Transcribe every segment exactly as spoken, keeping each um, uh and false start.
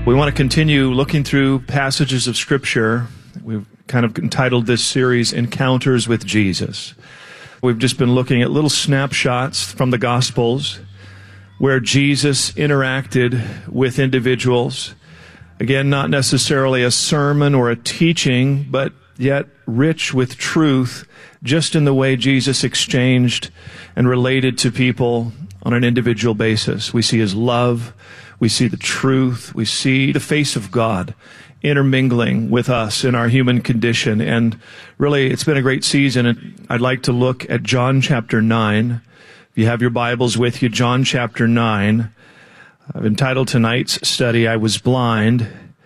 We want to continue looking through passages of Scripture. We've kind of entitled this series, Encounters with Jesus. We've just been looking at little snapshots from the Gospels where Jesus interacted with individuals. Again, not necessarily a sermon or a teaching, but yet rich with truth, just in the way Jesus exchanged and related to people on an individual basis. We see His love, we see the truth, we see the face of God intermingling with us in our human condition. And really, it's been a great season. And I'd like to look at John chapter nine. If you have your Bibles with you, John chapter nine. I've entitled tonight's study, I Was Blind,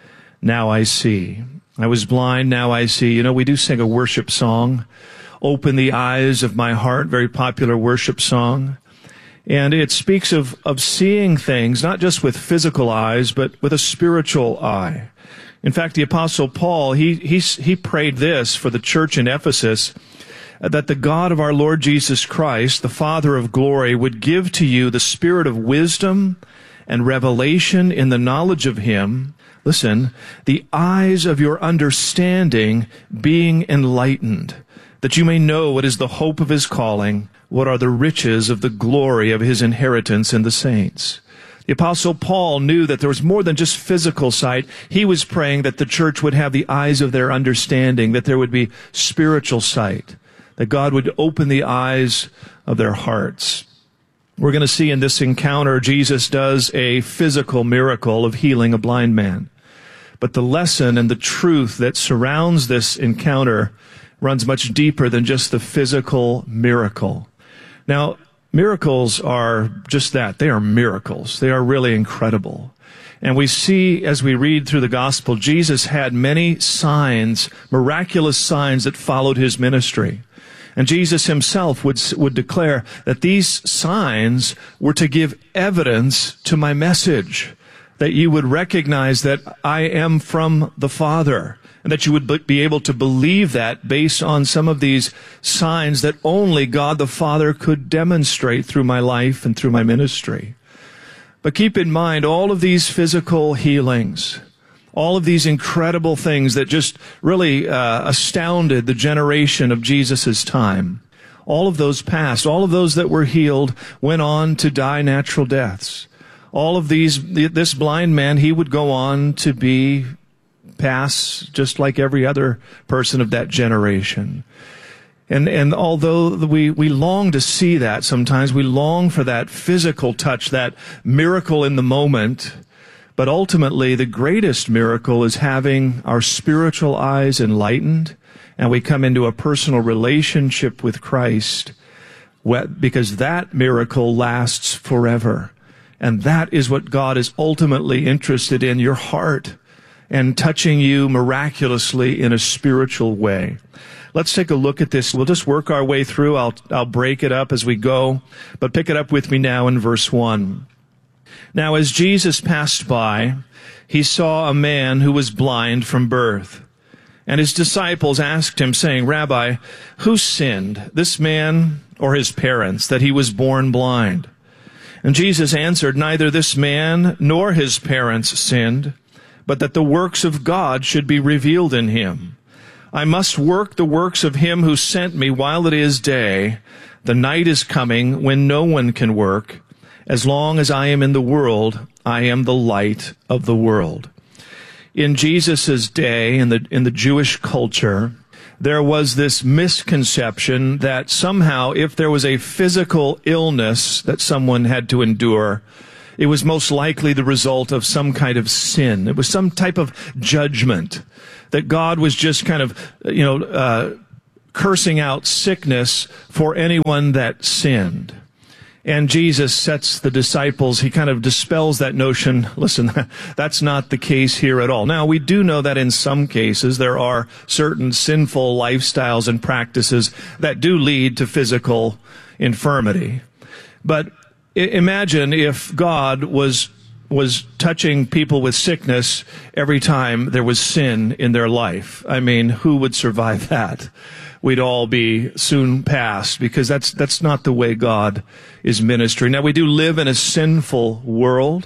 Now I See. I was blind, now I see. You know, we do sing a worship song, Open the Eyes of My Heart, very popular worship song. And it speaks of, of seeing things, not just with physical eyes, but with a spiritual eye. In fact, the Apostle Paul, he, he, he prayed this for the church in Ephesus, that the God of our Lord Jesus Christ, the Father of glory, would give to you the spirit of wisdom and revelation in the knowledge of Him. Listen, the eyes of your understanding being enlightened, that you may know what is the hope of His calling, what are the riches of the glory of His inheritance in the saints. The Apostle Paul knew that there was more than just physical sight. He was praying that the church would have the eyes of their understanding, that there would be spiritual sight, that God would open the eyes of their hearts. We're going to see in this encounter, Jesus does a physical miracle of healing a blind man. But the lesson and the truth that surrounds this encounter runs much deeper than just the physical miracle. Now, miracles are just that. They are miracles. They are really incredible. And we see, as we read through the gospel, Jesus had many signs, miraculous signs that followed His ministry. And Jesus Himself would, would declare that these signs were to give evidence to my message, that you would recognize that I am from the Father, and that you would be able to believe that based on some of these signs that only God the Father could demonstrate through my life and through my ministry. But keep in mind, all of these physical healings, all of these incredible things that just really uh, astounded the generation of Jesus' time, all of those passed, all of those that were healed went on to die natural deaths. All of these, this blind man, he would go on to be pass just like every other person of that generation. And and although we, we long to see that sometimes, we long for that physical touch, that miracle in the moment, but ultimately the greatest miracle is having our spiritual eyes enlightened, and we come into a personal relationship with Christ, because that miracle lasts forever. And that is what God is ultimately interested in, your heart, and touching you miraculously in a spiritual way. Let's take a look at this. We'll just work our way through. I'll, I'll break it up as we go, but pick it up with me now in verse one. Now, as Jesus passed by, He saw a man who was blind from birth. And His disciples asked Him, saying, Rabbi, who sinned, this man or his parents, that he was born blind? And Jesus answered, neither this man nor his parents sinned, but that the works of God should be revealed in him. I must work the works of Him who sent me while it is day. The night is coming when no one can work. As long as I am in the world, I am the light of the world. In Jesus' day, in the, in the Jewish culture, there was this misconception that somehow if there was a physical illness that someone had to endure, it was most likely the result of some kind of sin. It was some type of judgment, that God was just kind of, you know, uh, cursing out sickness for anyone that sinned. And Jesus sets the disciples, He kind of dispels that notion. Listen, that's not the case here at all. Now, we do know that in some cases there are certain sinful lifestyles and practices that do lead to physical infirmity. But imagine if God was was touching people with sickness every time there was sin in their life. I mean, who would survive that? We'd all be soon past, because that's that's not the way God is ministering. Now, we do live in a sinful world,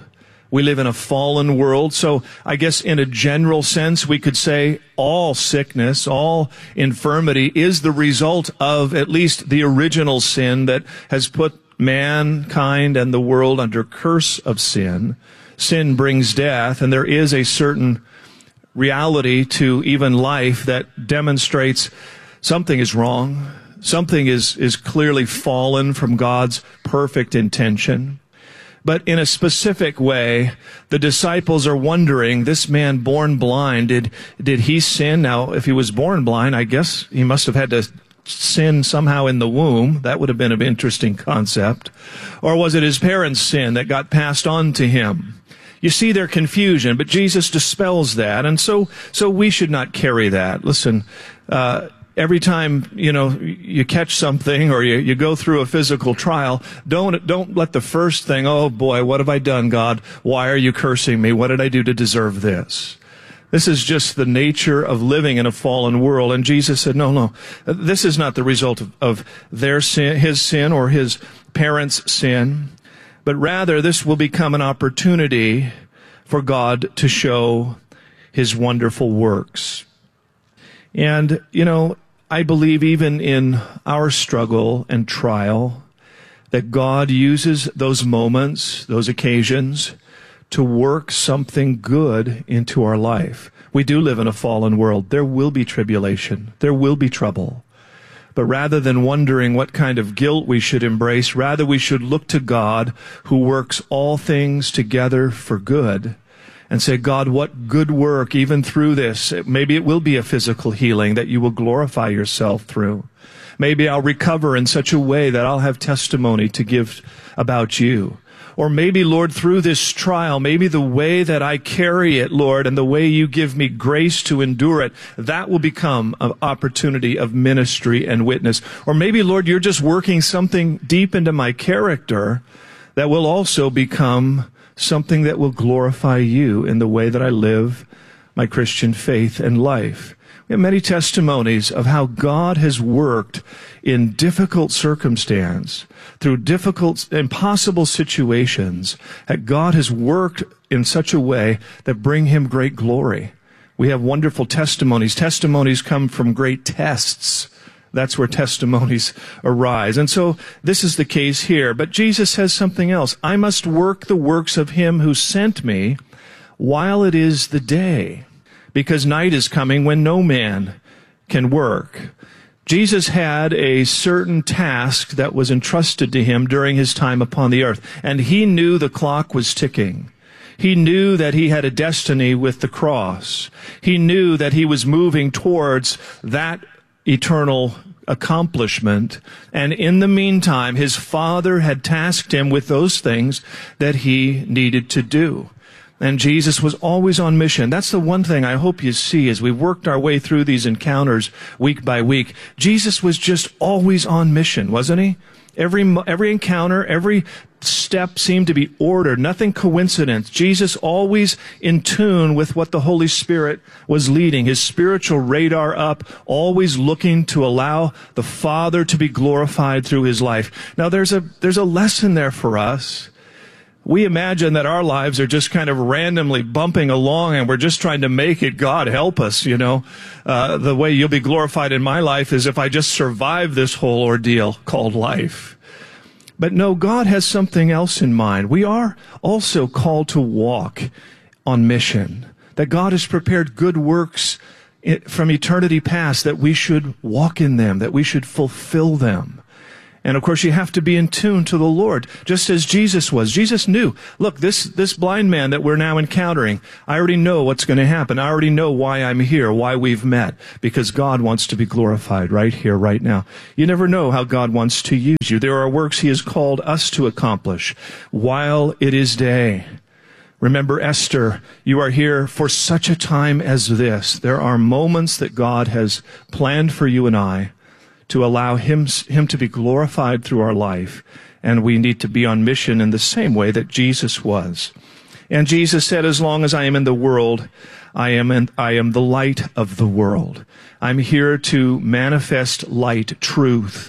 We live in a fallen world, so I guess in a general sense we could say all sickness, all infirmity is the result of at least the original sin that has put mankind and the world under curse of sin. Sin brings death, and there is a certain reality to even life that demonstrates something is wrong, something is, is clearly fallen from God's perfect intention. But in a specific way, the disciples are wondering, this man born blind, did, did he sin? Now, if he was born blind, I guess he must have had to sin somehow in the womb. That would have been an interesting concept. Or was it his parents' sin that got passed on to him? You see their confusion, but Jesus dispels that. And so, so we should not carry that. Listen, uh, Every time, you know, you catch something or you, you go through a physical trial, don't, don't let the first thing, oh boy, what have I done, God? Why are you cursing me? What did I do to deserve this? This is just the nature of living in a fallen world. And Jesus said, no, no, this is not the result of, of their sin, his sin or his parents' sin, but rather this will become an opportunity for God to show his wonderful works. And, you know, I believe even in our struggle and trial that God uses those moments, those occasions, to work something good into our life. We do live in a fallen world. There will be tribulation. There will be trouble. But rather than wondering what kind of guilt we should embrace, rather we should look to God who works all things together for good and say, God, what good work, even through this. Maybe it will be a physical healing that you will glorify yourself through. Maybe I'll recover in such a way that I'll have testimony to give about you. Or maybe, Lord, through this trial, maybe the way that I carry it, Lord, and the way you give me grace to endure it, that will become an opportunity of ministry and witness. Or maybe, Lord, you're just working something deep into my character that will also become something that will glorify you in the way that I live my Christian faith and life. We have many testimonies of how God has worked in difficult circumstance, through difficult, impossible situations, that God has worked in such a way that bring him great glory. We have wonderful testimonies. Testimonies come from great tests. That's where testimonies arise. And so this is the case here. But Jesus says something else. I must work the works of him who sent me while it is the day, because night is coming when no man can work. Jesus had a certain task that was entrusted to him during his time upon the earth, and he knew the clock was ticking. He knew that he had a destiny with the cross. He knew that he was moving towards that eternal accomplishment. And in the meantime, his Father had tasked him with those things that he needed to do. And Jesus was always on mission. That's the one thing I hope you see as we worked our way through these encounters week by week. Jesus was just always on mission, wasn't he? Every, every encounter, every step seemed to be ordered, nothing coincidence. Jesus always in tune with what the Holy Spirit was leading, his spiritual radar up, always looking to allow the Father to be glorified through his life. Now there's a, there's a lesson there for us. We imagine that our lives are just kind of randomly bumping along and we're just trying to make it. God help us, you know. Uh, the way you'll be glorified in my life is if I just survive this whole ordeal called life. But no, God has something else in mind. We are also called to walk on mission, that God has prepared good works from eternity past, that we should walk in them, that we should fulfill them. And of course, you have to be in tune to the Lord, just as Jesus was. Jesus knew, look, this, this blind man that we're now encountering, I already know what's going to happen. I already know why I'm here, why we've met, because God wants to be glorified right here, right now. You never know how God wants to use you. There are works he has called us to accomplish while it is day. Remember Esther, you are here for such a time as this. There are moments that God has planned for you and I to allow him, him to be glorified through our life. And we need to be on mission in the same way that Jesus was. And Jesus said, as long as I am in the world, I am, in, I am the light of the world. I'm here to manifest light, truth.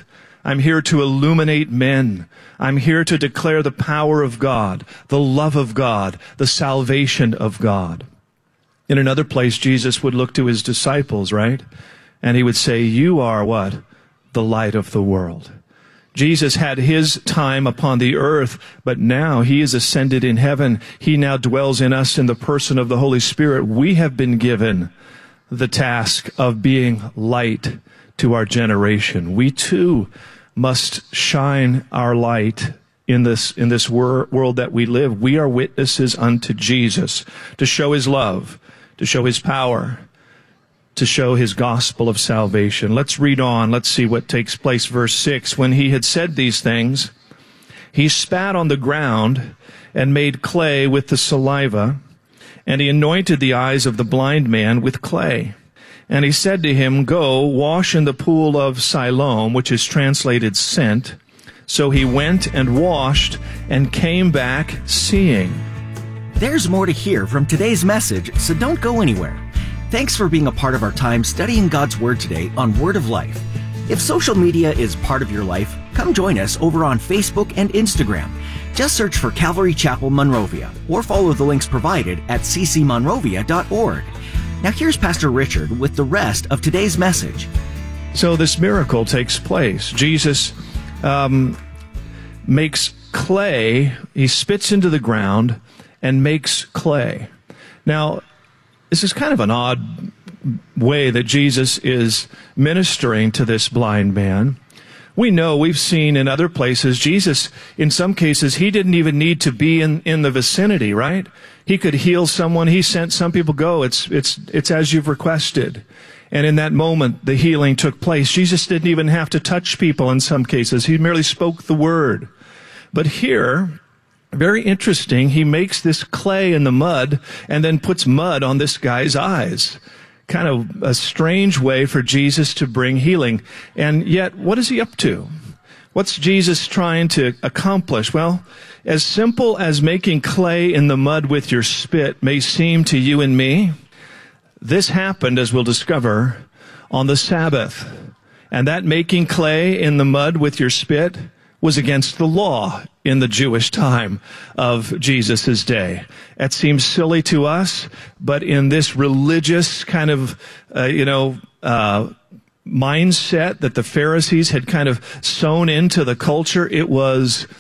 I'm here to illuminate men. I'm here to declare the power of God, the love of God, the salvation of God. In another place, Jesus would look to his disciples, right? And he would say, you are what? The light of the world. Jesus had his time upon the earth, but now he is ascended in heaven. He now dwells in us in the person of the Holy Spirit. We have been given the task of being light to our generation. We too must shine our light in this, in this wor- world that we live. We are witnesses unto Jesus to show his love, to show his power, to show his gospel of salvation. Let's read on. Let's see what takes place. Verse six, when he had said these things, he spat on the ground and made clay with the saliva, and he anointed the eyes of the blind man with clay. And he said to him, go, wash in the pool of Siloam, which is translated sent. So he went and washed and came back seeing. There's more to hear from today's message, so don't go anywhere. Thanks for being a part of our time studying God's Word today on Word of Life. If social media is part of your life, come join us over on Facebook and Instagram. Just search for Calvary Chapel Monrovia or follow the links provided at c c monrovia dot org. Now here's Pastor Richard with the rest of today's message. So this miracle takes place. Jesus um, makes clay, he spits into the ground and makes clay. Now, this is kind of an odd way that Jesus is ministering to this blind man. We know, we've seen in other places, Jesus, in some cases, he didn't even need to be in, in the vicinity, right? He could heal someone. He sent some people go. It's, it's, it's as you've requested. And in that moment, the healing took place. Jesus didn't even have to touch people in some cases. He merely spoke the word. But here, very interesting, he makes this clay in the mud and then puts mud on this guy's eyes. Kind of a strange way for Jesus to bring healing. And yet, what is he up to? What's Jesus trying to accomplish? Well, as simple as making clay in the mud with your spit may seem to you and me, this happened, as we'll discover, on the Sabbath. And that making clay in the mud with your spit was against the law in the Jewish time of Jesus' day. That seems silly to us, but in this religious kind of, uh, you know, uh, mindset that the Pharisees had kind of sown into the culture, it was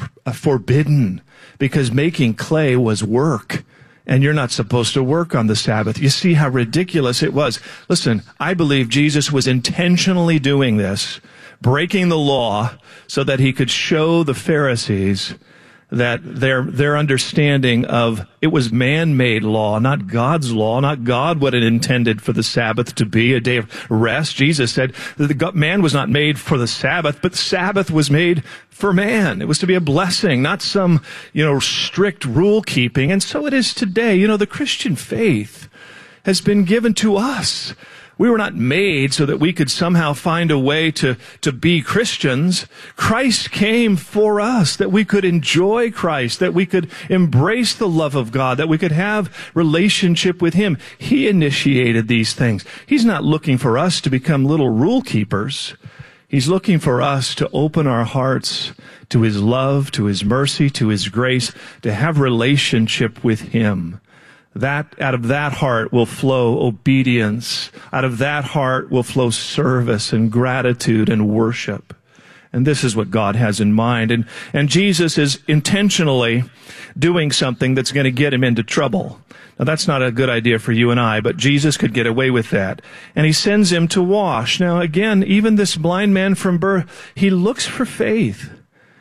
forbidden because making clay was work. And you're not supposed to work on the Sabbath. You see how ridiculous it was. Listen, I believe Jesus was intentionally doing this, breaking the law so that he could show the Pharisees that their their understanding of it was man-made law, not God's law, not God what it intended for the Sabbath to be, a day of rest. Jesus said that the man was not made for the Sabbath, but the Sabbath was made for man. It was to be a blessing, not some, you know, strict rule keeping. And so it is today. You know, the Christian faith has been given to us. We were not made so that we could somehow find a way to, to be Christians. Christ came for us, that we could enjoy Christ, that we could embrace the love of God, that we could have relationship with him. He initiated these things. He's not looking for us to become little rule keepers. He's looking for us to open our hearts to his love, to his mercy, to his grace, to have relationship with him. That, out of that heart will flow obedience. Out of that heart will flow service and gratitude and worship. And this is what God has in mind. And, and Jesus is intentionally doing something that's going to get him into trouble. Now, that's not a good idea for you and I, but Jesus could get away with that. And he sends him to wash. Now, again, even this blind man from birth, he looks for faith.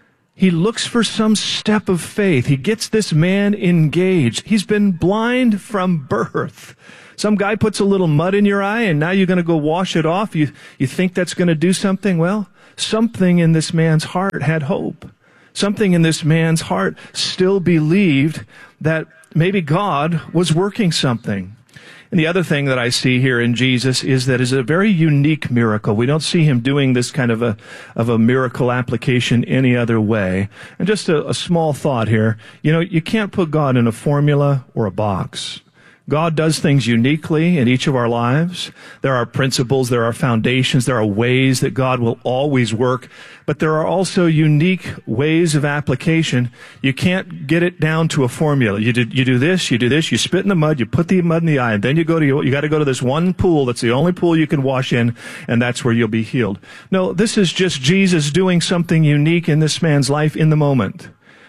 He looks for some step of faith. He gets this man engaged. He's been blind from birth. Some guy puts a little mud in your eye and now you're going to go wash it off. You, you think that's going to do something? Well, something in this man's heart had hope. Something in this man's heart still believed that maybe God was working something. And the other thing that I see here in Jesus is that it's a very unique miracle. We don't see him doing this kind of a of a miracle application any other way. And just a, a small thought here. You know, you can't put God in a formula or a box. God does things uniquely in each of our lives. There are principles, there are foundations, there are ways that God will always work, but there are also unique ways of application. You can't get it down to a formula. You do, you do this, you do this, you spit in the mud, you put the mud in the eye, and then you go to, you got to go to this one pool that's the only pool you can wash in, and that's where you'll be healed. No, this is just Jesus doing something unique in this man's life in the moment.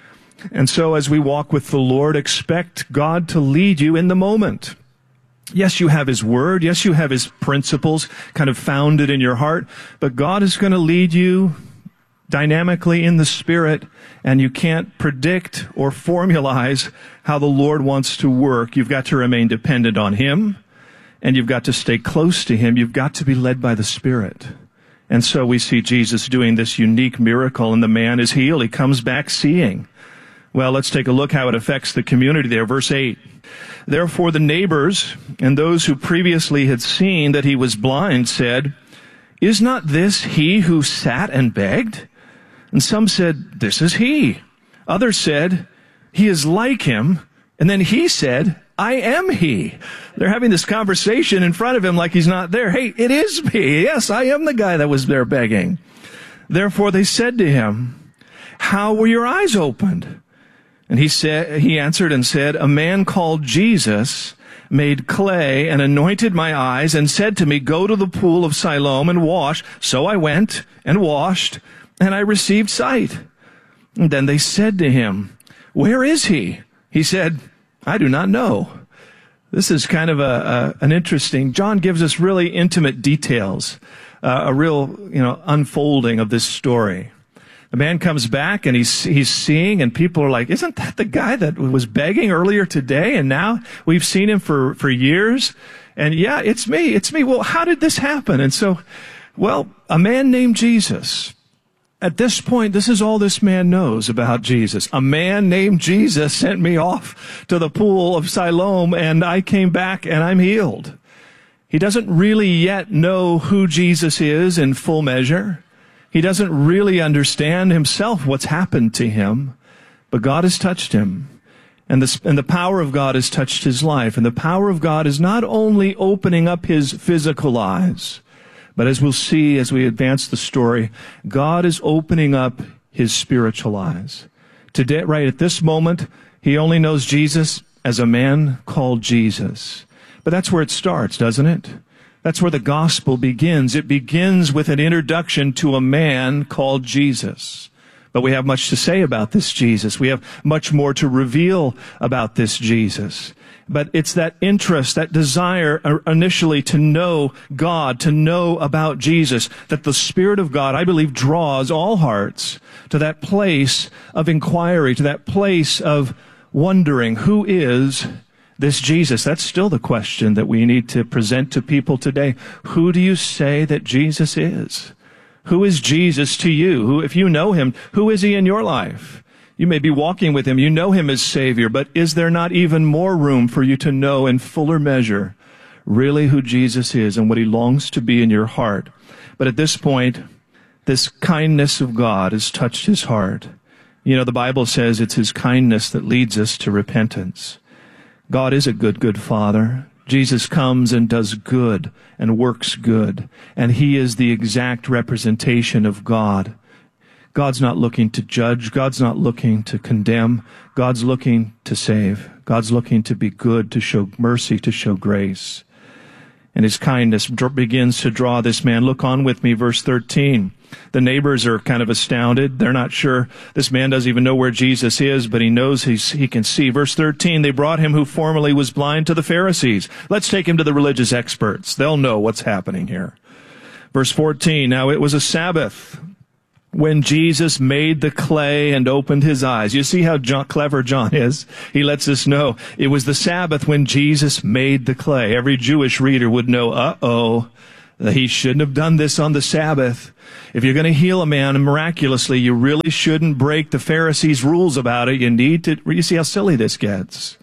And so as we walk with the Lord, expect God to lead you in the moment. Yes, you have His Word. Yes, you have His principles kind of founded in your heart. But God is going to lead you dynamically in the Spirit, and you can't predict or formalize how the Lord wants to work. You've got to remain dependent on Him, and you've got to stay close to Him. You've got to be led by the Spirit. And so we see Jesus doing this unique miracle, and the man is healed. He comes back seeing. Well, let's take a look how it affects the community there. Verse eight. Therefore the neighbors and those who previously had seen that he was blind said, "Is not this he who sat and begged?" And some said, "This is he." Others said, "He is like him." And then he said, "I am he." They're having this conversation in front of him like he's not there. Hey, it is me. Yes, I am the guy that was there begging. Therefore they said to him, "How were your eyes opened?" And he said, he answered and said, "A man called Jesus made clay and anointed my eyes and said to me, 'Go to the pool of Siloam and wash.' So I went and washed, and I received sight." And then they said to him, "Where is he?" He said, "I do not know." This is kind of a, a an interesting, John gives us really intimate details, uh, a real, you know, unfolding of this story. The man comes back and he's he's seeing, and people are like, "Isn't that the guy that was begging earlier today? And now we've seen him for, for years. And yeah, it's me, it's me. Well, how did this happen?" And so, well, a man named Jesus. At this point, this is all this man knows about Jesus. A man named Jesus sent me off to the pool of Siloam, and I came back and I'm healed. He doesn't really yet know who Jesus is in full measure. He doesn't really understand himself what's happened to him, but God has touched him. And the, and the power of God has touched his life. And the power of God is not only opening up his physical eyes, but as we'll see as we advance the story, God is opening up his spiritual eyes. Today, right at this moment, he only knows Jesus as a man called Jesus. But that's where it starts, doesn't it? That's where the gospel begins. It begins with an introduction to a man called Jesus. But we have much to say about this Jesus. We have much more to reveal about this Jesus. But it's that interest, that desire initially to know God, to know about Jesus, that the Spirit of God, I believe, draws all hearts to that place of inquiry, to that place of wondering, who is this Jesus? That's still the question that we need to present to people today. Who do you say that Jesus is? Who is Jesus to you? Who, if you know him, who is he in your life? You may be walking with him. You know him as Savior, but is there not even more room for you to know in fuller measure really who Jesus is and what he longs to be in your heart? But at this point, this kindness of God has touched his heart. You know, the Bible says it's his kindness that leads us to repentance. God is a good, good Father. Jesus comes and does good and works good. And he is the exact representation of God. God's not looking to judge. God's not looking to condemn. God's looking to save. God's looking to be good, to show mercy, to show grace. And his kindness begins to draw this man. Look on with me, verse thirteen. The neighbors are kind of astounded. They're not sure. This man doesn't even know where Jesus is, but he knows he's, he can see. Verse thirteen, they brought him who formerly was blind to the Pharisees. Let's take him to the religious experts. They'll know what's happening here. Verse fourteen, now it was a Sabbath when Jesus made the clay and opened his eyes. You see how John, clever John is? He lets us know it was the Sabbath when Jesus made the clay. Every Jewish reader would know, uh-oh, he shouldn't have done this on the Sabbath. If you're going to heal a man miraculously, you really shouldn't break the Pharisees' rules about it. You need to, you see how silly this gets.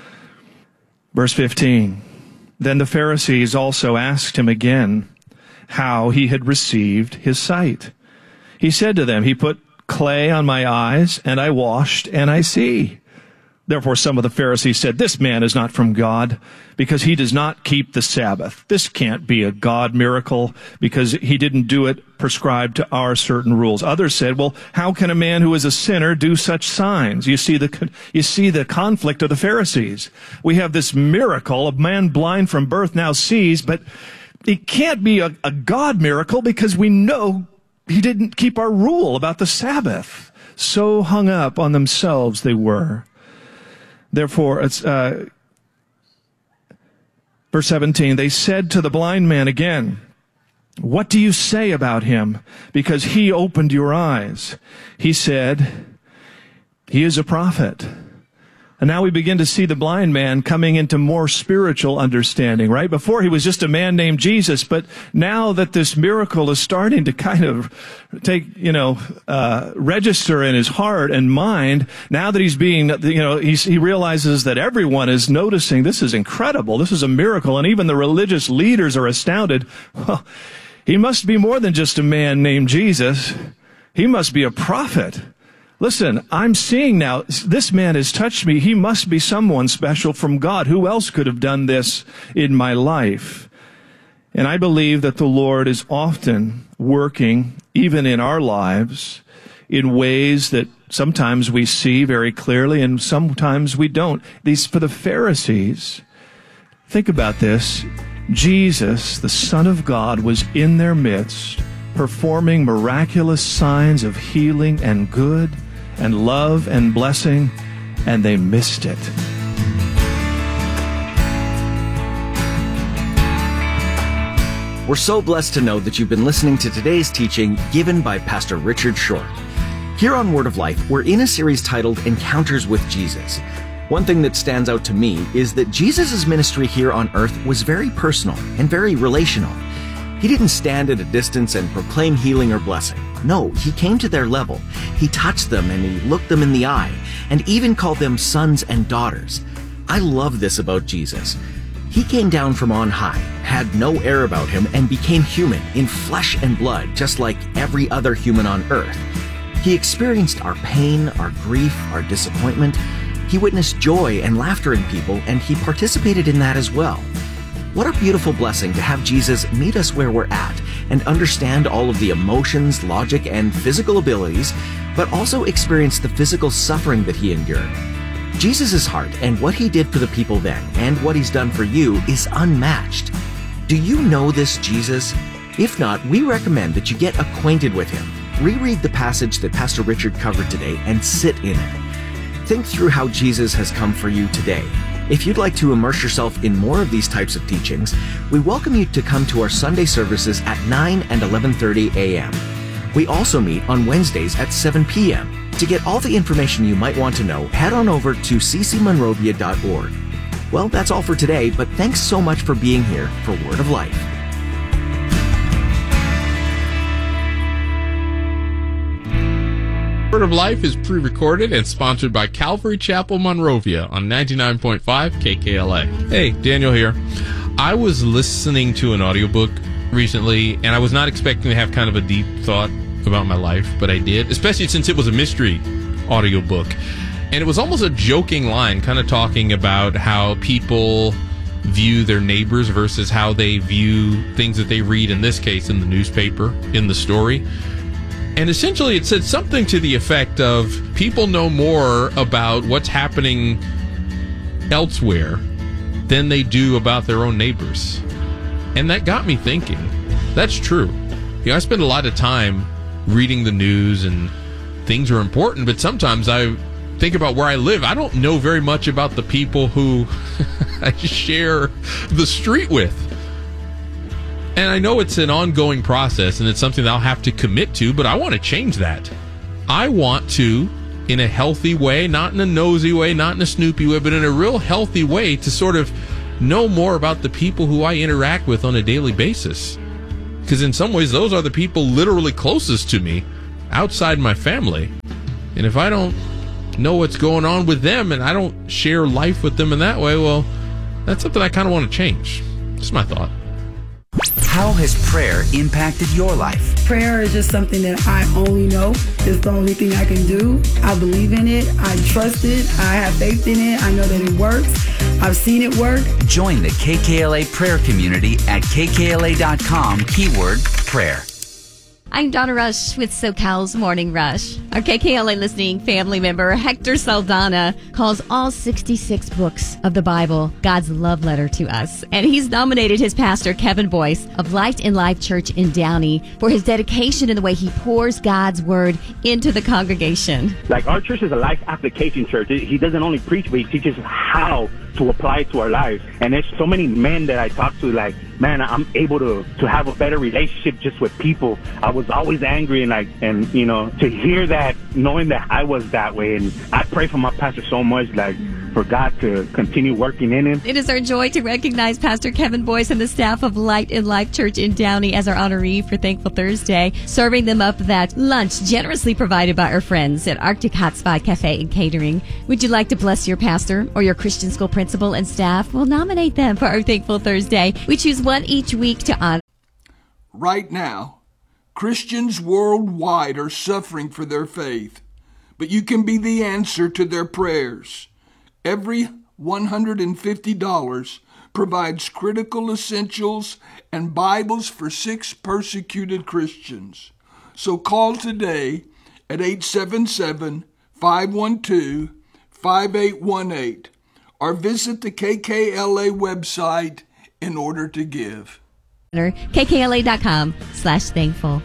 Verse fifteen, then the Pharisees also asked him again how he had received his sight. He said to them, he put clay on my eyes, and I washed, and I see. Therefore, some of the Pharisees said, "This man is not from God, because he does not keep the Sabbath." This can't be a God miracle, because he didn't do it prescribed to our certain rules. Others said, "Well, how can a man who is a sinner do such signs?" You see the, you see the conflict of the Pharisees. We have this miracle, a man blind from birth now sees, but it can't be a, a God miracle, because we know he didn't keep our rule about the Sabbath. So hung up on themselves they were. Therefore, it's, uh, verse seventeen, they said to the blind man again, "What do you say about him? Because he opened your eyes." He said, "He is a prophet." And now we begin to see the blind man coming into more spiritual understanding, right? Before he was just a man named Jesus, but now that this miracle is starting to kind of take, you know, uh, register in his heart and mind, now that he's being, you know, he's, he realizes that everyone is noticing, this is incredible, this is a miracle, and even the religious leaders are astounded. Well, he must be more than just a man named Jesus. He must be a prophet. Listen, I'm seeing now, this man has touched me. He must be someone special from God. Who else could have done this in my life? And I believe that the Lord is often working, even in our lives, in ways that sometimes we see very clearly and sometimes we don't. These, for the Pharisees, think about this. Jesus, the Son of God, was in their midst, performing miraculous signs of healing and good and love and blessing, and they missed it. We're so blessed to know that you've been listening to today's teaching given by Pastor Richard Short. Here on Word of Life, we're in a series titled Encounters with Jesus. One thing that stands out to me is that Jesus' ministry here on earth was very personal and very relational. He didn't stand at a distance and proclaim healing or blessing. No, he came to their level. He touched them and he looked them in the eye and even called them sons and daughters. I love this about Jesus. He came down from on high, had no air about him, and became human in flesh and blood, just like every other human on earth. He experienced our pain, our grief, our disappointment. He witnessed joy and laughter in people, and he participated in that as well. What a beautiful blessing to have Jesus meet us where we're at and understand all of the emotions, logic, and physical abilities, but also experience the physical suffering that he endured. Jesus' heart and what he did for the people then and what he's done for you is unmatched. Do you know this Jesus? If not, we recommend that you get acquainted with him. Reread the passage that Pastor Richard covered today and sit in it. Think through how Jesus has come for you today. If you'd like to immerse yourself in more of these types of teachings, we welcome you to come to our Sunday services at nine and eleven thirty a.m. We also meet on Wednesdays at seven p.m. To get all the information you might want to know, head on over to c c monrovia dot org. Well, that's all for today, but thanks so much for being here for Word of Life. Word of Life is pre-recorded and sponsored by Calvary Chapel Monrovia on ninety-nine point five K K L A. Hey, Daniel here. I was listening to an audiobook recently, and I was not expecting to have kind of a deep thought about my life, but I did, especially since it was a mystery audiobook. And it was almost a joking line, kind of talking about how people view their neighbors versus how they view things that they read, in this case, in the newspaper, in the story. And essentially it said something to the effect of people know more about what's happening elsewhere than they do about their own neighbors. And that got me thinking. That's true. You know, I spend a lot of time reading the news and things are important, but sometimes I think about where I live. I don't know very much about the people who I share the street with. And I know it's an ongoing process, and it's something that I'll have to commit to, but I want to change that. I want to, in a healthy way, not in a nosy way, not in a snoopy way, but in a real healthy way, to sort of know more about the people who I interact with on a daily basis. Because in some ways, those are the people literally closest to me, outside my family. And if I don't know what's going on with them, and I don't share life with them in that way, well, that's something I kind of want to change. Just my thought. How has prayer impacted your life? Prayer is just something that I only know. It's the only thing I can do. I believe in it. I trust it. I have faith in it. I know that it works. I've seen it work. Join the K K L A prayer community at K K L A dot com, keyword prayer. I'm Donna Rush with SoCal's Morning Rush. Our K K L A listening family member, Hector Saldana, calls all sixty-six books of the Bible God's love letter to us. And he's nominated his pastor, Kevin Boyce, of Light in Life Church in Downey, for his dedication in the way he pours God's word into the congregation. Like, our church is a life application church. He doesn't only preach, but he teaches how to apply it to our lives. And there's so many men that I talk to, like, man, I'm able to, to have a better relationship just with people. I was always angry, and like, and you know, to hear that, knowing that I was that way, and I pray for my pastor so much, like, for God to continue working in him. It is our joy to recognize Pastor Kevin Boyce and the staff of Light in Life Church in Downey as our honoree for Thankful Thursday, serving them up that lunch generously provided by our friends at Arctic Hot Spot Cafe and Catering. Would you like to bless your pastor or your Christian school principal and staff? We'll nominate them for our Thankful Thursday. We choose one each week to honor. Right now, Christians worldwide are suffering for their faith, but you can be the answer to their prayers. Every one hundred fifty dollars provides critical essentials and Bibles for six persecuted Christians. So call today at eight seven seven, five one two, five eight one eight or visit the K K L A website in order to give. K K L A dot com slash thankful.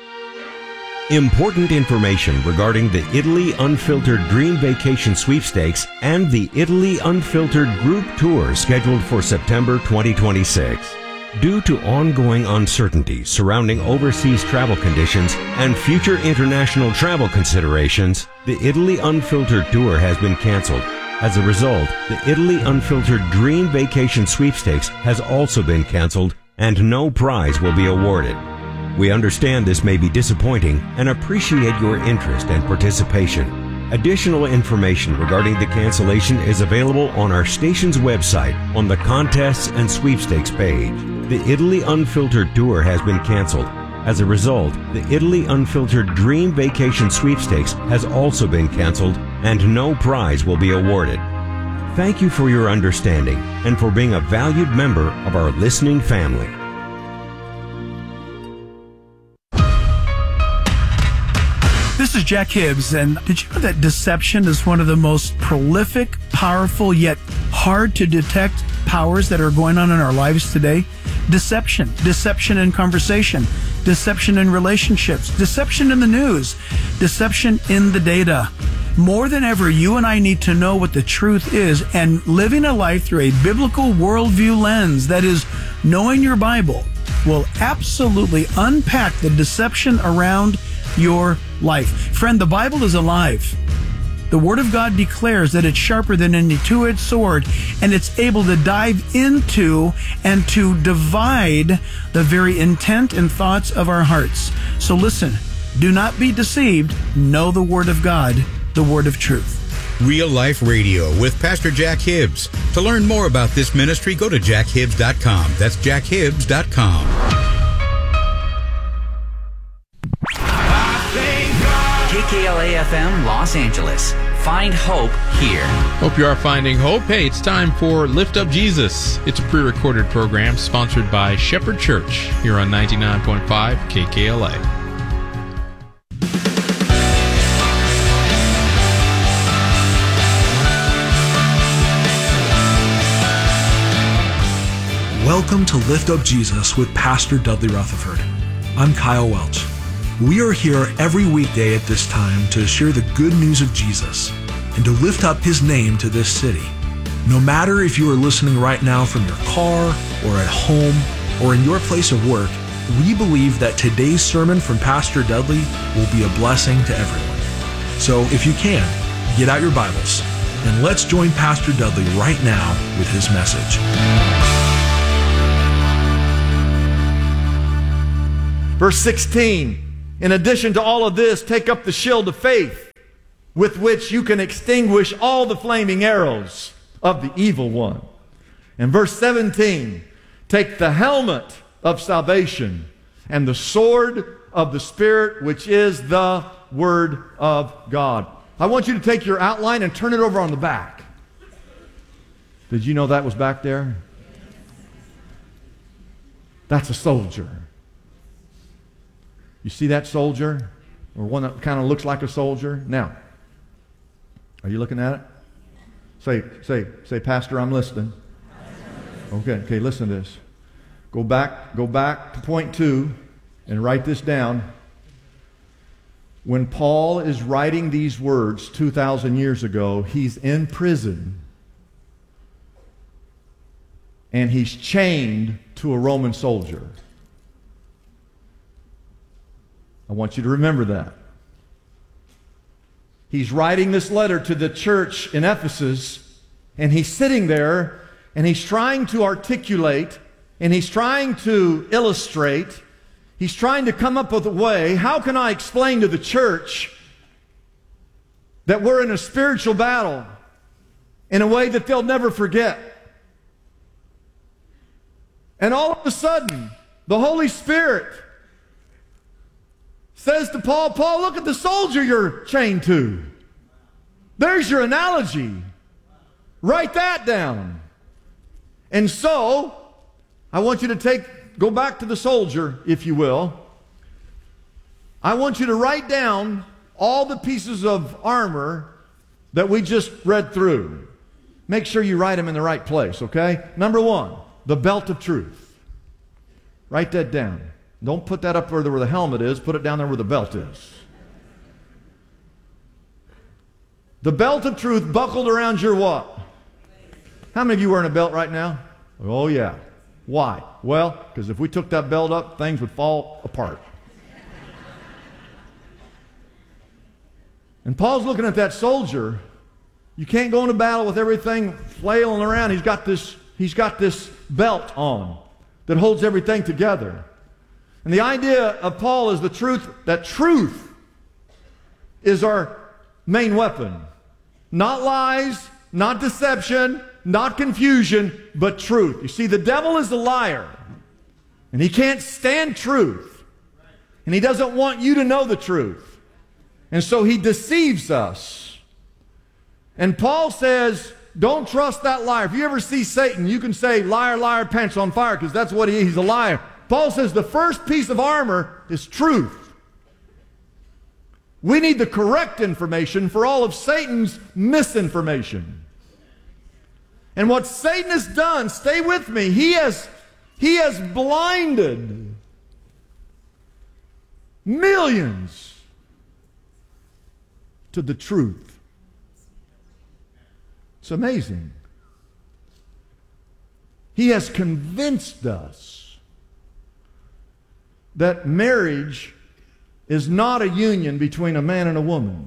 Important information regarding the Italy Unfiltered Dream Vacation Sweepstakes and the Italy Unfiltered Group Tour scheduled for September twenty twenty-six. Due to ongoing uncertainty surrounding overseas travel conditions and future international travel considerations, the Italy Unfiltered Tour has been canceled. As a result, the Italy Unfiltered Dream Vacation Sweepstakes has also been canceled, and no prize will be awarded. We understand this may be disappointing and appreciate your interest and participation. Additional information regarding the cancellation is available on our station's website on the Contests and Sweepstakes page. The Italy Unfiltered Tour has been canceled. As a result, the Italy Unfiltered Dream Vacation Sweepstakes has also been canceled, and no prize will be awarded. Thank you for your understanding and for being a valued member of our listening family. This is Jack Hibbs, and did you know that deception is one of the most prolific, powerful, yet hard to detect powers that are going on in our lives today? Deception. Deception in conversation. Deception in relationships. Deception in the news. Deception in the data. More than ever, you and I need to know what the truth is, and living a life through a biblical worldview lens, that is, knowing your Bible, will absolutely unpack the deception around your life. Friend, the Bible is alive. The Word of God declares that it's sharper than any two-edged sword, and it's able to dive into and to divide the very intent and thoughts of our hearts. So listen, do not be deceived. Know the Word of God, the Word of truth. Real Life Radio with Pastor Jack Hibbs. To learn more about this ministry, go to jack hibbs dot com. That's jack hibbs dot com. K K L A F M Los Angeles. Find hope here. Hope you are finding hope. Hey, it's time for Lift Up Jesus. It's a pre-recorded program sponsored by Shepherd Church here on ninety-nine point five K K L A. Welcome to Lift Up Jesus with Pastor Dudley Rutherford. I'm Kyle Welch. We are here every weekday at this time to share the good news of Jesus and to lift up His name to this city. No matter if you are listening right now from your car or at home or in your place of work, we believe that today's sermon from Pastor Dudley will be a blessing to everyone. So if you can, get out your Bibles and let's join Pastor Dudley right now with his message. Verse sixteen. In addition to all of this, take up the shield of faith, with which you can extinguish all the flaming arrows of the evil one. And verse seventeen, take the helmet of salvation, and the sword of the Spirit, which is the Word of God. I want you to take your outline and turn it over on the back. Did you know that was back there? That's a soldier. You see that soldier? Or one that kind of looks like a soldier? Now, are you looking at it? Say, say, say, Pastor, I'm listening. Okay, okay, listen to this. Go back, go back to point two and write this down. When Paul is writing these words two thousand years ago, he's in prison and he's chained to a Roman soldier. I want you to remember that. He's writing this letter to the church in Ephesus, and he's sitting there and he's trying to articulate and he's trying to illustrate. He's trying to come up with a way. How can I explain to the church that we're in a spiritual battle in a way that they'll never forget? And all of a sudden, the Holy Spirit says to Paul, Paul, look at the soldier you're chained to. There's your analogy. Write that down. And so, I want you to take, go back to the soldier, if you will. I want you to write down all the pieces of armor that we just read through. Make sure you write them in the right place, okay? Number one, the belt of truth. Write that down. Don't put that up where the, where the helmet is. Put it down there where the belt is. The belt of truth buckled around your what? How many of you are wearing a belt right now? Oh, yeah. Why? Well, because if we took that belt up, things would fall apart. And Paul's looking at that soldier. You can't go into battle with everything flailing around. He's got this, he's got this belt on that holds everything together. And the idea of Paul is the truth, that truth is our main weapon. Not lies, not deception, not confusion, but truth. You see, the devil is a liar, and he can't stand truth, and he doesn't want you to know the truth. And so he deceives us. And Paul says, don't trust that liar. If you ever see Satan, you can say, liar, liar, pants on fire, because that's what he is. He's a liar. Paul says the first piece of armor is truth. We need the correct information for all of Satan's misinformation. And what Satan has done, stay with me, he has, he has blinded millions to the truth. It's amazing. He has convinced us that marriage is not a union between a man and a woman.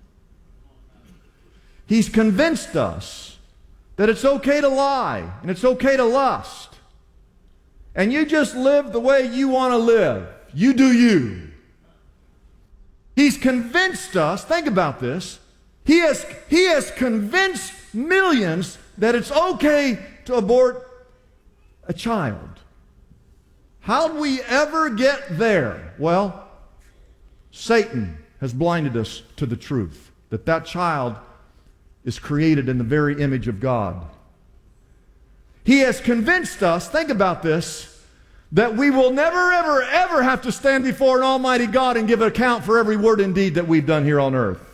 He's convinced us that it's okay to lie and it's okay to lust. And you just live the way you want to live. You do you. He's convinced us, think about this, he has, he has convinced millions that it's okay to abort a child. How'd we ever get there? Well, Satan has blinded us to the truth, that that child is created in the very image of God. He has convinced us, think about this, that we will never, ever, ever have to stand before an almighty God and give an account for every word and deed that we've done here on earth.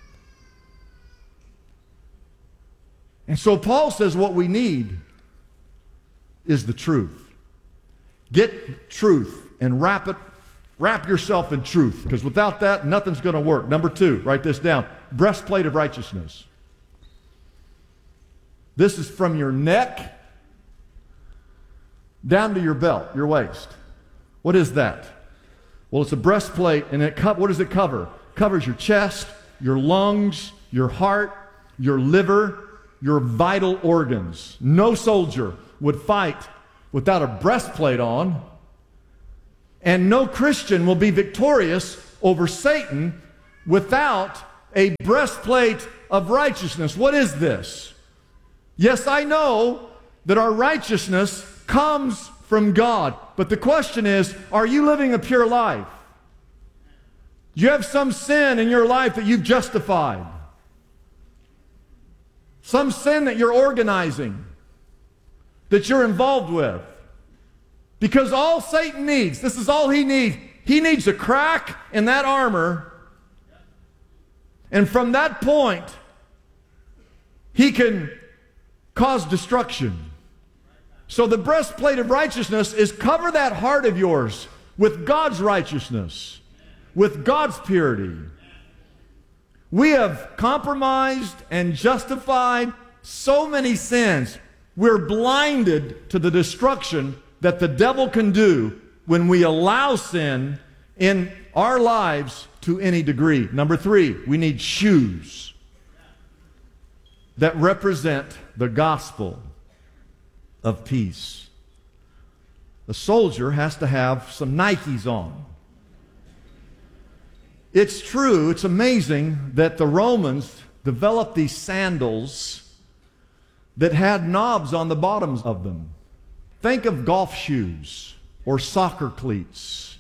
And so Paul says what we need is the truth. Get truth and wrap it, wrap yourself in truth, because without that, nothing's going to work. Number two, write this down. Breastplate of righteousness. This is from your neck down to your belt, your waist. What is that? Well, it's a breastplate, and it co- what does it cover? It covers your chest, your lungs, your heart, your liver, your vital organs. No soldier would fight without a breastplate on, and no Christian will be victorious over Satan without a breastplate of righteousness. What is this? Yes, I know that our righteousness comes from God. But the question is, are you living a pure life? Do you have some sin in your life that you've justified? Some sin that you're organizing, that you're involved with? Because all Satan needs, this is all he needs, he needs a crack in that armor, and from that point, he can cause destruction. So the breastplate of righteousness is cover that heart of yours with God's righteousness, with God's purity. We have compromised and justified so many sins. We're blinded to the destruction that the devil can do when we allow sin in our lives to any degree. Number three, we need shoes that represent the gospel of peace. The soldier has to have some Nikes on. It's true, it's amazing that the Romans developed these sandals that had knobs on the bottoms of them. Think of golf shoes or soccer cleats.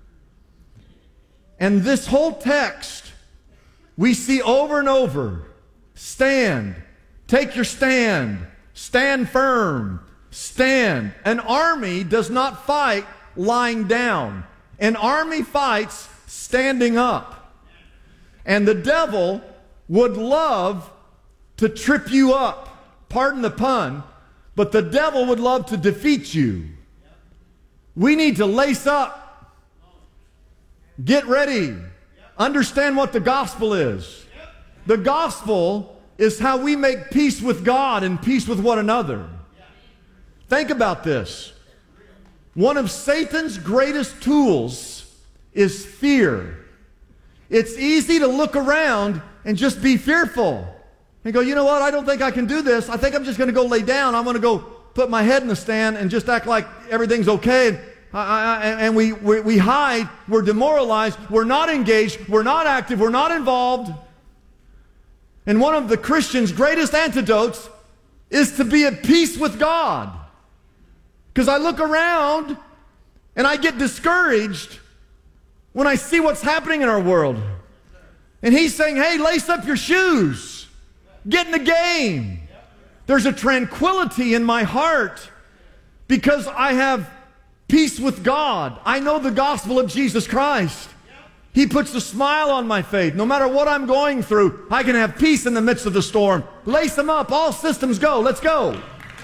And this whole text we see over and over. Stand. Take your stand. Stand firm. Stand. An army does not fight lying down. An army fights standing up. And the devil would love to trip you up. Pardon the pun. But the devil would love to defeat you. We need to lace up. Get ready. Understand what the gospel is. The gospel is how we make peace with God and peace with one another. Think about this. One of Satan's greatest tools is fear. It's easy to look around and just be fearful. And go, you know what, I don't think I can do this. I think I'm just going to go lay down. I'm going to go put my head in the stand and just act like everything's okay. I, I, and we, we, we hide. We're demoralized. We're not engaged. We're not active. We're not involved. And one of the Christian's greatest antidotes is to be at peace with God. Because I look around and I get discouraged when I see what's happening in our world. And he's saying, hey, lace up your shoes. Get in the game. There's a tranquility in my heart because I have peace with God. I know the gospel of Jesus Christ. He puts a smile on my face. No matter what I'm going through, I can have peace in the midst of the storm. Lace them up. All systems go. Let's go.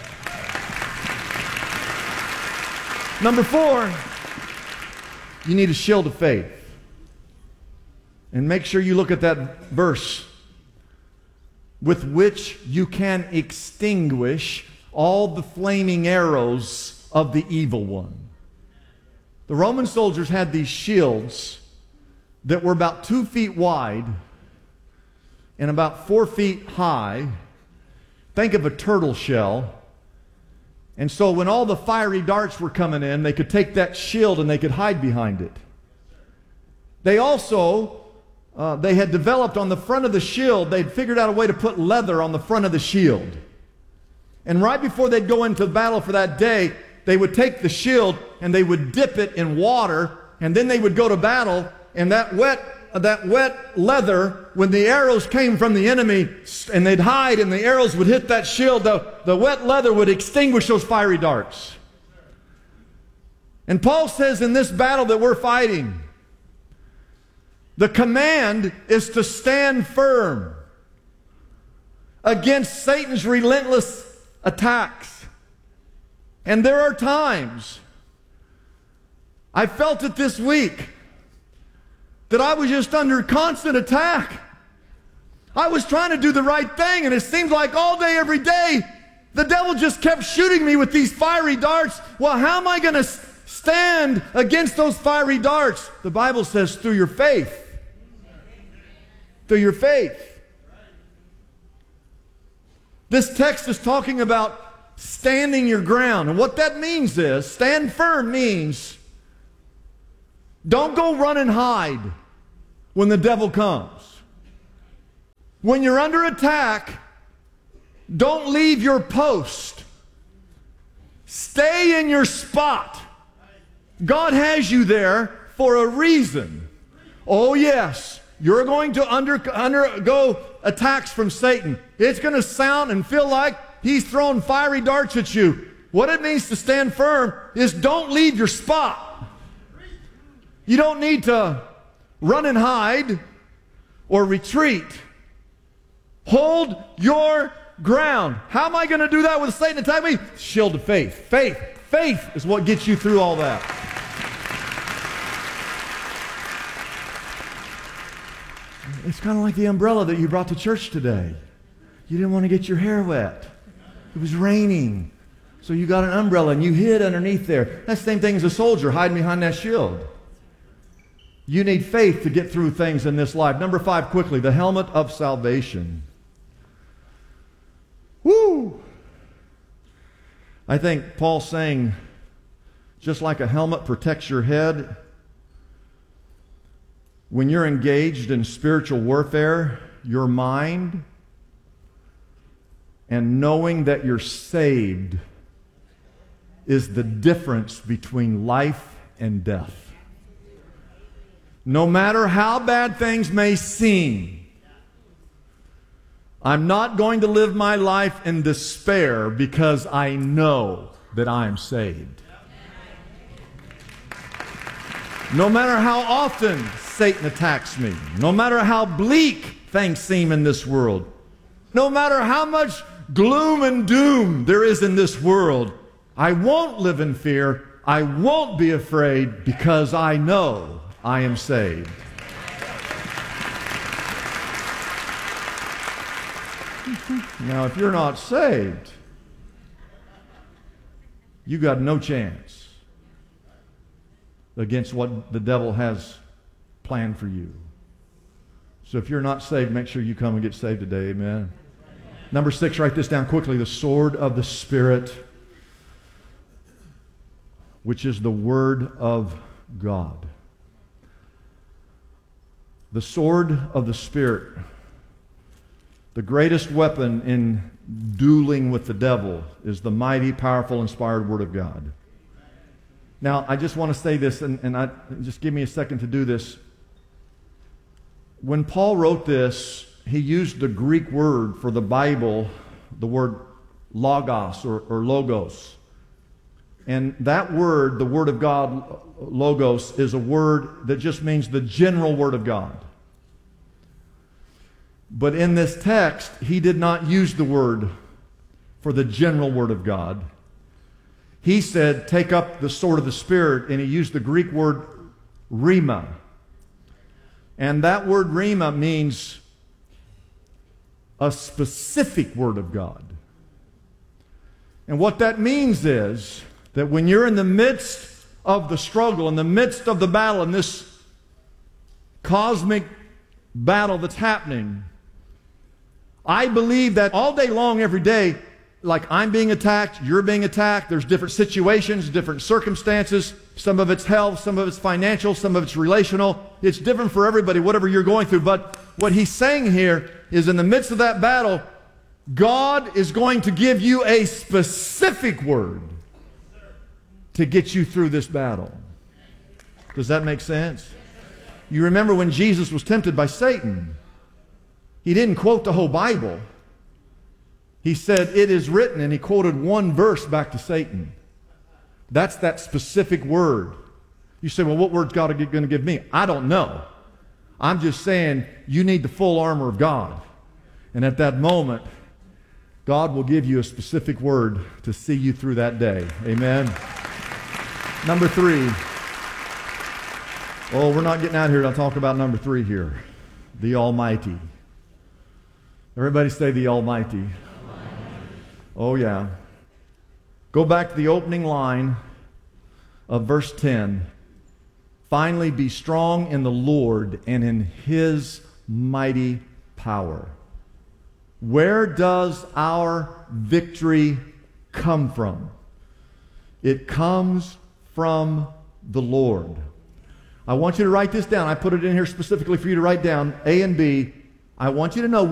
Number four, you need a shield of faith. And make sure you look at that verse. With which you can extinguish all the flaming arrows of the evil one. The Roman soldiers had these shields that were about two feet wide and about four feet high. Think of a turtle shell. And so when all the fiery darts were coming in, they could take that shield and they could hide behind it. They also, uh, they had developed on the front of the shield, they'd figured out a way to put leather on the front of the shield. And right before they'd go into battle for that day, they would take the shield and they would dip it in water, and then they would go to battle, and that wet that wet leather, when the arrows came from the enemy and they'd hide and the arrows would hit that shield, the, the wet leather would extinguish those fiery darts. And Paul says in this battle that we're fighting, the command is to stand firm against Satan's relentless attacks. And there are times, I felt it this week, that I was just under constant attack. I was trying to do the right thing, and it seemed like all day, every day, the devil just kept shooting me with these fiery darts. Well, how am I going to stand against those fiery darts? The Bible says through your faith. Through your faith. This text is talking about standing your ground. And what that means is, stand firm means, don't go run and hide when the devil comes. When you're under attack, don't leave your post. Stay in your spot. God has you there for a reason. Oh, yes, you're going to under, undergo attacks from Satan. It's going to sound and feel like he's throwing fiery darts at you. What it means to stand firm is don't leave your spot. You don't need to run and hide or retreat. Hold your ground. How am I going to do that with Satan attack me? Shield of faith. Faith. Faith is what gets you through all that. It's kind of like the umbrella that you brought to church today. You didn't want to get your hair wet. It was raining. So you got an umbrella and you hid underneath there. That's the same thing as a soldier hiding behind that shield. You need faith to get through things in this life. Number five, quickly, the helmet of salvation. Woo! I think Paul's saying, just like a helmet protects your head, when you're engaged in spiritual warfare, your mind and knowing that you're saved is the difference between life and death. No matter how bad things may seem, I'm not going to live my life in despair because I know that I am saved. No matter how often Satan attacks me, no matter how bleak things seem in this world, no matter how much gloom and doom there is in this world, I won't live in fear. I won't be afraid because I know I am saved. Now, if you're not saved, you got no chance against what the devil has planned for you. So if you're not saved, make sure you come and get saved today. Amen. Number six, write this down quickly. The sword of the Spirit, which is the Word of God. The sword of the Spirit. The greatest weapon in dueling with the devil is the mighty, powerful, inspired Word of God. Now, I just want to say this, and, and I, just give me a second to do this. When Paul wrote this, he used the Greek word for the Bible, the word logos or, or logos. And that word, the Word of God, logos, is a word that just means the general Word of God. But in this text, he did not use the word for the general Word of God. He said, take up the sword of the Spirit, and he used the Greek word rhema. And that word rhema means a specific Word of God. And what that means is that when you're in the midst of the struggle, in the midst of the battle, in this cosmic battle that's happening, I believe that all day long, every day, like I'm being attacked, you're being attacked, there's different situations, different circumstances, some of it's health, some of it's financial, some of it's relational. It's different for everybody, whatever you're going through. But what he's saying here is in the midst of that battle, God is going to give you a specific word to get you through this battle. Does that make sense? You remember when Jesus was tempted by Satan, he didn't quote the whole Bible. He said, it is written, and he quoted one verse back to Satan. That's that specific word. You say, well, what word's God going to give me? I don't know. I'm just saying you need the full armor of God. And at that moment, God will give you a specific word to see you through that day. Amen. Number three. Oh, we're not getting out here to talk about number three here. The Almighty. Everybody say the Almighty. Almighty. Oh, yeah. Go back to the opening line of verse ten. Finally, be strong in the Lord and in His mighty power. Where does our victory come from? It comes from the Lord. I want you to write this down. I put it in here specifically for you to write down. A and B. I want you to know